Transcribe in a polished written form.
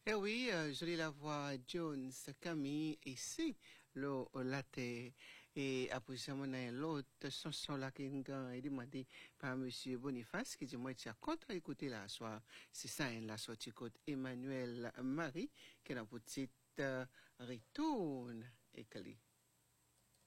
Eh oui, jolie la voix Jones, Camille ici, le latte et après ça mon l'autre chanson là qui est demandé par monsieur Boniface qui dit moi tu as content écouter la soir, c'est ça la sortie côte Emmanuel Marie qui est la petite retourne et Cali.